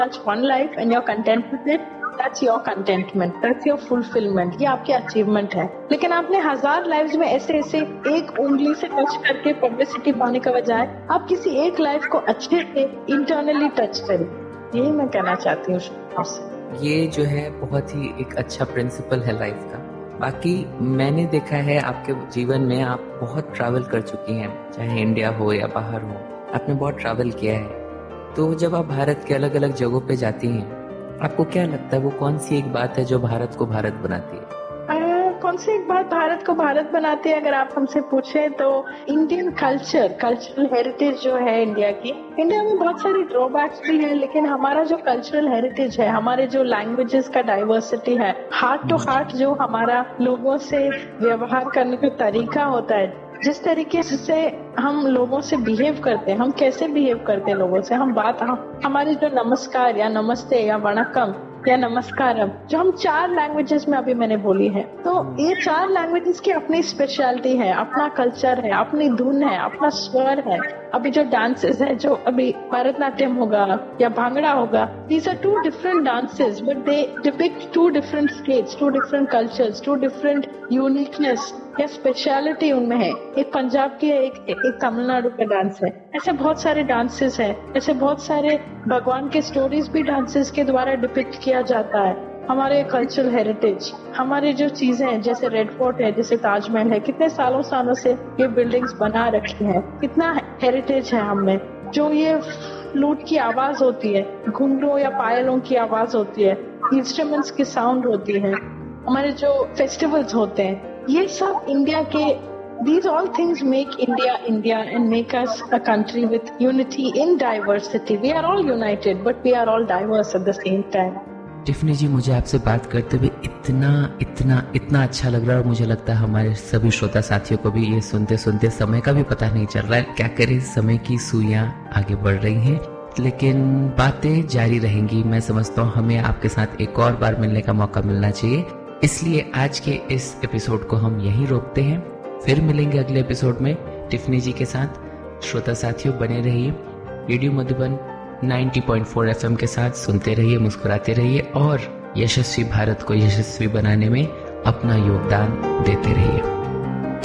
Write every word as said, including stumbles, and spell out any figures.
one life and you're content with it, that's your contentment, that's your fulfillment, ये आपकी achievement है। लेकिन आपने हजार लाइव्स में ऐसे ऐसे एक उंगली से टच करके पब्लिसिटी पाने का बजाय आप किसी एक लाइफ को अच्छे से इंटरनली टच करें, यही मैं कहना चाहती हूँ आपसे। ये जो है बहुत ही एक अच्छा प्रिंसिपल है लाइफ का। बाकी मैंने देखा है आपके जीवन में आप बहुत ट्रैवल कर चुकी हैं, चाहे इंडिया हो या बाहर हो, आपने बहुत ट्रैवल किया है। तो जब आप भारत के अलग अलग जगहों पे जाती हैं, आपको क्या लगता है वो कौन सी एक बात है जो भारत को भारत बनाती है? आ, कौन सी एक बात भारत को भारत बनाती है अगर आप हमसे पूछें तो इंडियन कल्चर, कल्चरल हेरिटेज जो है इंडिया की। इंडिया में बहुत सारी ड्रॉबैक्स भी है, लेकिन हमारा जो कल्चरल हेरिटेज है, हमारे जो लैंग्वेजेस का डाइवर्सिटी है, हार्ट टू हार्ट जो हमारा लोगों से व्यवहार करने का तरीका होता है, जिस तरीके से हम लोगों से बिहेव करते हैं, हम कैसे बिहेव करते हैं लोगों से, हम बात हम, हमारी जो नमस्कार या नमस्ते या वणक्कम या नमस्कारम, जो हम चार लैंग्वेजेस में अभी मैंने बोली है, तो ये चार लैंग्वेजेस की अपनी स्पेशलिटी है, अपना कल्चर है, अपनी धुन है, अपना स्वर है। अभी जो डांसेस है, जो अभी भरतनाट्यम होगा या भांगड़ा होगा, these are to different dances but they depict to different states, to different cultures, to different uniqueness या स्पेशलिटी उनमें है। एक पंजाब की है, एक, एक तमिलनाडु का डांस है। ऐसे बहुत सारे डांसेस है, ऐसे बहुत सारे भगवान के स्टोरीज भी डांसेस के द्वारा डिपिक्ट किया जाता है। हमारे कल्चरल हेरिटेज, हमारी जो चीजें हैं, जैसे रेड फोर्ट है, जैसे ताजमहल है, कितने सालों सालों से ये बिल्डिंग्स बना रखी हैं, कितना हेरिटेज है हमें। जो ये फ्लूट की आवाज होती है, घुंघरू या पायलों की आवाज होती है, इंस्ट्रूमेंट्स की साउंड होती है, हमारे जो फेस्टिवल्स होते हैं, ये सब इंडिया के, these all things make India India and make us a country with unity in diversity. We are all united, but we are all diverse at the same time. Tiffany जी, मुझे आपसे बात करते हुए इतना इतना इतना अच्छा लग रहा है, और मुझे लगता है हमारे सभी श्रोता साथियों को भी ये सुनते सुनते समय का भी पता नहीं चल रहा है। क्या करें, समय की सुइयां आगे बढ़ रही हैं, लेकिन बातें जारी रहेंगी। मैं समझता हूँ हमें आपके साथ एक और बार मिलने का मौका मिलना चाहिए, इसलिए आज के इस एपिसोड को हम यहीं रोकते हैं। फिर मिलेंगे अगले एपिसोड में टिफनी जी के साथ। श्रोता साथियों, बने रहिए रेडियो मधुबन नब्बे पॉइंट चार एफएम के साथ, सुनते रहिए, मुस्कुराते रहिए और यशस्वी भारत को यशस्वी बनाने में अपना योगदान देते रहिए।